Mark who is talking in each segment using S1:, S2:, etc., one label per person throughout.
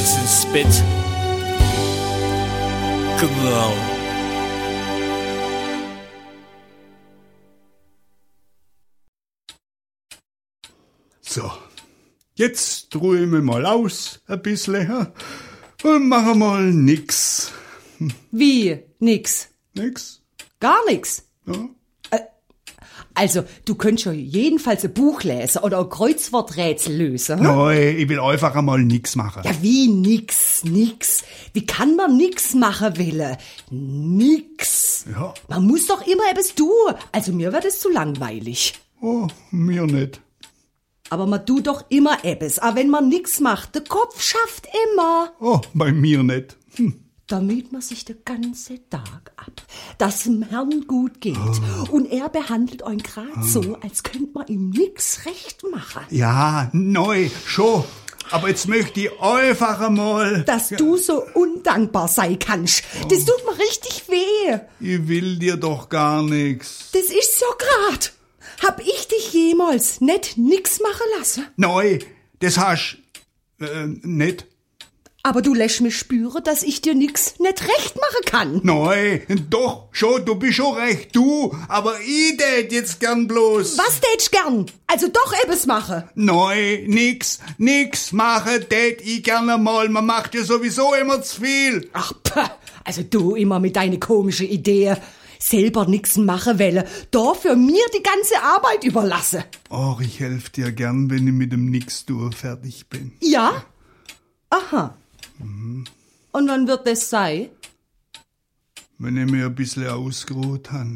S1: jetzt ins Bett. Genau.
S2: So, jetzt ruhe ich mich mal aus, ein bisschen, und mache mal nix.
S3: Wie? Nix?
S2: Nix?
S3: Gar nix?
S2: Ja.
S3: Also, du könntest ja jedenfalls ein Buch lesen oder ein Kreuzworträtsel lösen. Hm?
S2: Nein, ich will einfach einmal nix machen.
S3: Ja, wie nix? Wie kann man nix machen wollen? Nix.
S2: Ja.
S3: Man muss doch immer etwas tun. Also mir wird es zu langweilig.
S2: Oh, mir nicht.
S3: Aber man tut doch immer etwas. Aber wenn man nix macht, der Kopf schafft immer.
S2: Oh, bei mir nicht.
S3: Damit man sich den ganzen Tag ab, dass dem Herrn gut geht. Und er behandelt euch grad so, als könnte man ihm nix recht machen.
S2: Ja, neu, schon. Aber jetzt möchte ich einfach einmal...
S3: Dass du so undankbar sein kannst, das tut mir richtig weh.
S2: Ich will dir doch gar nix.
S3: Das ist so grad. Hab ich dich jemals nicht nix machen lassen?
S2: Neu, das hast nicht.
S3: Aber du lässt mich spüren, dass ich dir nix nicht recht machen kann.
S2: Neu, doch, schon, du bist schon recht, du. Aber ich tät jetzt gern bloß.
S3: Was tätst gern? Also doch etwas machen.
S2: Neu, nix machen tät ich gerne mal. Man macht ja sowieso immer zu viel.
S3: Ach, also du immer mit deine komische Idee. Selber nix machen wollen, dafür mir die ganze Arbeit überlasse.
S2: Och, ich helf dir gern, wenn ich mit dem Nix-Tour fertig bin.
S3: Ja? Aha. Und wann wird das sein?
S2: Wenn ich mir ein bisschen ausgeruht han.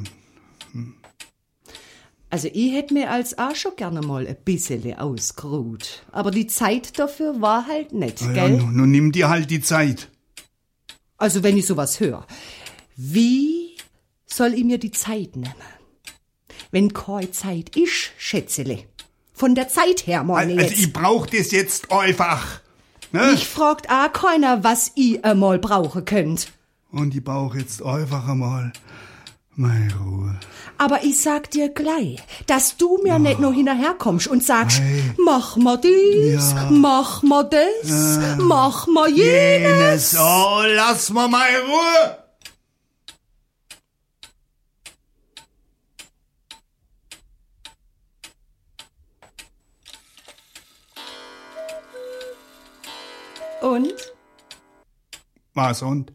S3: Also ich hätte mir als auch schon gerne mal ein bisschen ausgeruht. Aber die Zeit dafür war halt nicht,
S2: Ja,
S3: gell?
S2: nun nimm dir halt die Zeit.
S3: Also wenn ich sowas höre, wie soll ich mir die Zeit nehmen? Wenn keine Zeit ist, Schätzele. Von der Zeit her, meine
S2: Also
S3: jetzt.
S2: ich brauch das jetzt einfach. Ne?
S3: Mich fragt auch keiner, was ich einmal brauchen könnt.
S2: Und ich brauch jetzt einfach einmal meine Ruhe.
S3: Aber ich sag dir gleich, dass du mir nicht nur hinterherkommst und sagst, mach mal dies, mach mal das, mach mal jenes.
S2: Oh, lass mal meine Ruhe.
S3: Und?
S2: Was und?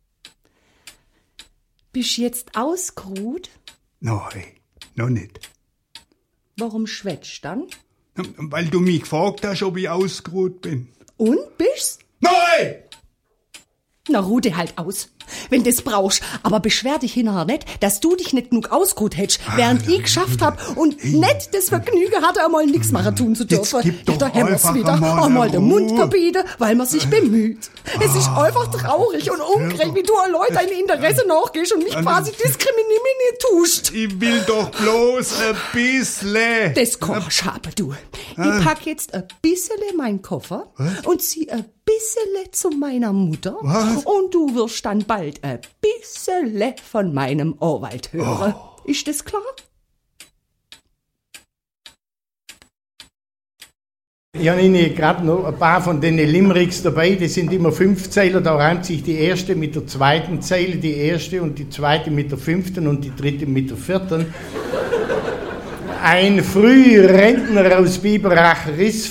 S3: Bist jetzt ausgeruht?
S2: Nein, noch nicht.
S3: Warum schwätzt dann?
S2: Weil du mich gefragt hast, ob ich ausgeruht bin.
S3: Und, bist's?
S2: Nein!
S3: Na, ruh dich halt aus, wenn das brauchst. Aber beschwer dich hinterher nicht, dass du dich nicht genug ausgeruht hättest, während ich geschafft hab und nicht das Vergnügen hatte, einmal nix machen tun zu dürfen.
S2: Jetzt gib doch
S3: da haben wir's
S2: einfach
S3: wieder,
S2: einmal
S3: den
S2: Ruhe.
S3: Mund verbieten, weil man sich bemüht. Es ist einfach traurig und ungerecht, wie du an Leute deine Interesse nachgehst und mich quasi diskriminiert tust.
S2: Ich will doch bloß ein bisschen.
S3: Das kannst du haben, du. Ich pack jetzt ein bisschen meinen Koffer und zieh ein bisschen zu meiner Mutter.
S2: Was?
S3: Und du wirst dann bald ein bisschen von meinem Anwalt hören. Ist das klar?
S4: Ich habe Ihnen gerade noch ein paar von den Limericks dabei, das sind immer 5 Zeiler, da reimt sich die erste mit der zweiten Zeile, die erste und die zweite mit der 5. und die dritte mit der 4. Ein Frührentner aus Biberach riss